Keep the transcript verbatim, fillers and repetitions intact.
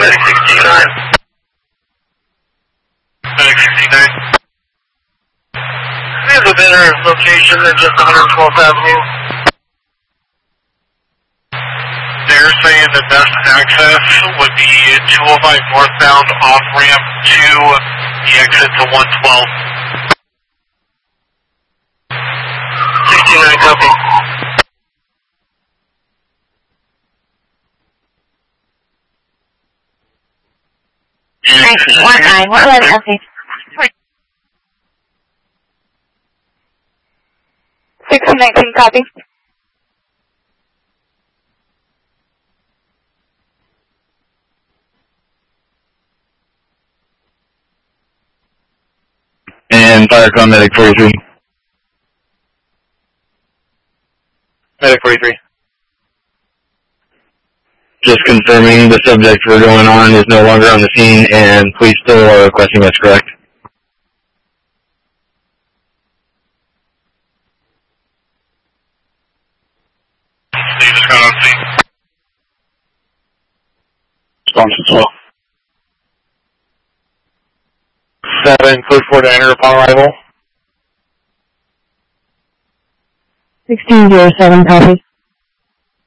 Medic sixty-nine. Medic sixty-nine. We have a better location than just one hundred twelfth Avenue. They're saying the best access would be two oh five northbound off-ramp to the exit to one twelve. sixty-nine, copy. one nine, one eleven, okay. sixteen nineteen, copy. And Firecom Medic forty-three. Medic forty-three. Just confirming the subject we're going on is no longer on the scene, and police still are requesting that's correct. Steve just got on scene. Response as well. Seven, code four to enter upon arrival. sixteen zero seven, copy.